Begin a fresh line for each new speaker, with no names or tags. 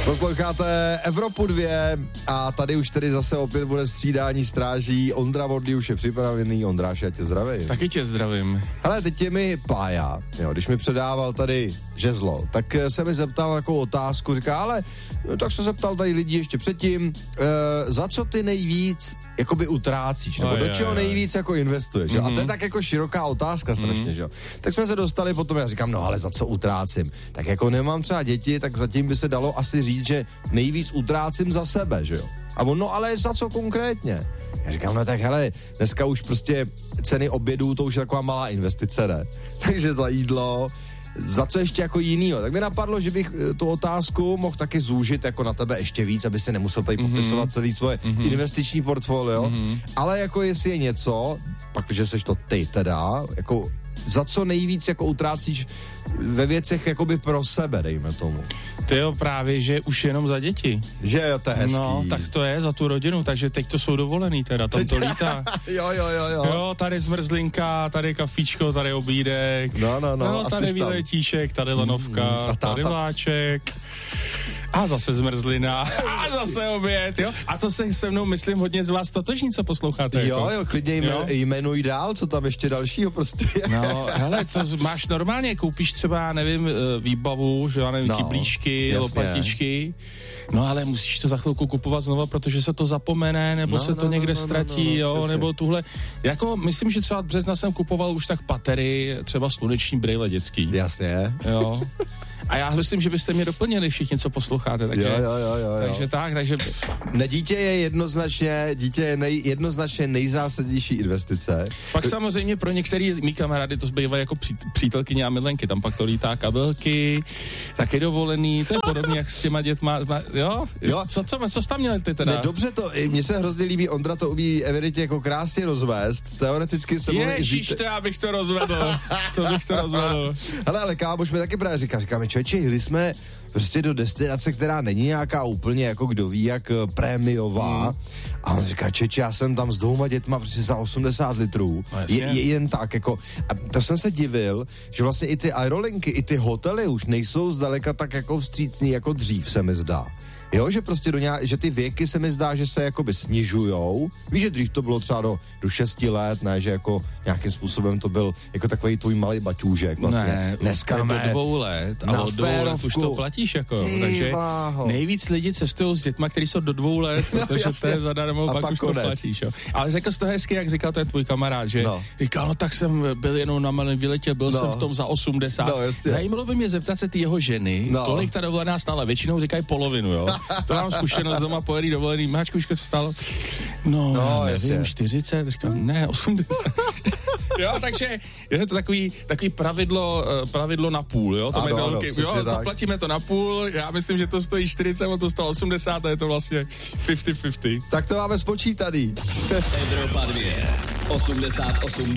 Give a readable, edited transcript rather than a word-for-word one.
Posloucháte Evropu 2 a tady už tedy zase opět bude střídání stráží. Ondra Vodlý už je připravený. Ondráš, já tě zdravím.
Taky tě zdravím.
Hele, teď je mi Pája, jo, když mi předával tady žezlo, tak se mi zeptal takovou otázku, říká, ale tak se zeptal tady lidi ještě předtím, za co ty nejvíc jakoby utrácíš, nebo do čeho nejvíc jako investuješ, jo? A to je tak jako široká otázka strašně, že jo. Tak jsme se dostali potom, já říkám, no ale za co utrácím? Tak jako nemám třeba děti, tak zatím by se dalo asi říct, že nejvíc utrácím za sebe, že jo. A on, no ale za co konkrétně? Já říkám, no tak hele, dneska už prostě ceny obědů, to už je taková malá investice, ne? Takže za jídlo, za co ještě jako jinýho. Tak mi napadlo, že bych tu otázku mohl taky zúžit jako na tebe ještě víc, aby se nemusel tady popisovat celý svoje investiční portfolio, ale jako jestli je něco, pak, že seš to ty teda, jako za co nejvíc jako utrácíš ve věcech jakoby pro sebe, dejme tomu.
To jo, právě, že už jenom za děti.
Že jo, to je hezký.
No, tak to je za tu rodinu, takže teď to jsou dovolený teda, tam to lítá.
Jo.
Jo, tady zmrzlinka, tady kafíčko, tady obídek.
No,
tady výletíšek, tady lanovka, tady vláček. A zase zmrzlina, a zase oběd, jo? A to se mnou, myslím, hodně z vás totožní, co posloucháte.
Jo,
jako.
Klidně jmenuj dál, co tam ještě dalšího prostě je.
No, hele, to máš normálně, koupíš třeba, nevím, výbavu, že já nevím, kyblíčky, lopatičky, no ale musíš to za chvilku kupovat znova, protože se to zapomene, nebo se to někde ztratí, jo, nebo tuhle, jako myslím, že třeba března jsem kupoval už tak patery, třeba sluneční brýle dětský.
Jasně.
Jo. A já myslím, že byste mě doplnili všichni, co posloucháte. Takže,
jo. Takže dítě je jednoznačně nejzásadnější investice.
Pak samozřejmě pro některý mý kamarády to zbývají jako přítelkyně a milenky. Tam pak to lítá kabelky, taky dovolený, to je podobně jak s těma dětma. Jo? Co jsi tam měl ty teda?
Ne, dobře to, mně se hrozně líbí, Ondra to umí evidentně jako krásně rozvést. Teoreticky se mohli...
Ježíš, to já bych to rozvedl.
Hele, ale kámoš mi taky právě říkáme, člověče, jeli jsme prostě do destinace, která není nějaká úplně jako kdo ví, jak prémiová. A on říká, čeče, já jsem tam s 2 dětma prostě za 80 litrů. Je jen tak, jako, a to jsem se divil, že vlastně i ty aerolinky, i ty hotely už nejsou zdaleka tak jako vstřícný, jako dřív se mi zdá. Jo, že prostě že ty věky se mi zdá, že se jakoby snižujou. Víš, že dřív to bylo třeba do 6 let, ne, že jako nějakým způsobem to byl jako takový tvůj malý baťůžek vlastně.
Ne, dneska do 2 let, ale od 2 let už to platíš jako, takže nejvíc lidi cestují s dětma, kteří jsou do 2 let, protože to je zadarmo, pak už konec. To platíš, jo. Ale řekl jsi to hezky, jak říkal ten tvůj kamarád, že říkal, no tak jsem byl jenom na malém výletě, byl jsem v tom za 80. Zajímalo by mě zeptat se ty jeho ženy, kolik ta dovolená stála, většinou říkají polovinu, jo. To mám zkušenost doma, pojedý dovolený. Máčku, víš, co stálo? No nevím, 40, říkám, ne, 80. Jo, takže je to takový pravidlo na půl, jo, to mají velký, jo, zaplatíme to na půl, já myslím, že to stojí 40, on to stalo 80 a je to vlastně 50-50.
Tak to máme spočítaný.
Evropa 2, 88